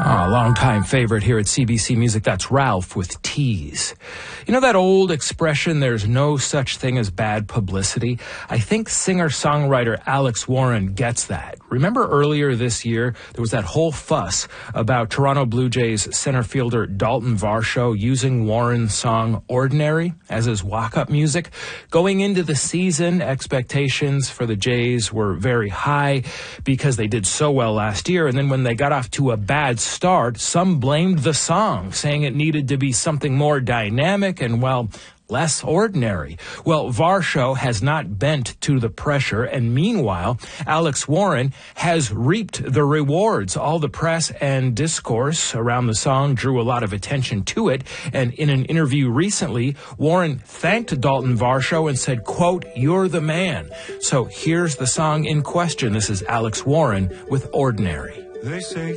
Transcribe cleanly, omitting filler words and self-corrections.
Longtime favorite here at CBC Music, that's Ralph with Tease. You know that old expression, there's no such thing as bad publicity? I think singer-songwriter Alex Warren gets that. Remember earlier this year, there was that whole fuss about Toronto Blue Jays center fielder Dalton Varsho using Warren's song Ordinary as his walk-up music. Going into the season, expectations for the Jays were very high because they did so well last year, and then when they got off to a bad start, some blamed the song, saying it needed to be something more dynamic and, well, less ordinary. Well, Varsho has not bent to the pressure, and meanwhile, Alex Warren has reaped the rewards. All the press and discourse around the song drew a lot of attention to it, and in an interview recently, Warren thanked Dalton Varsho and said, quote, "You're the man." So here's the song in question. This is Alex Warren with Ordinary. They say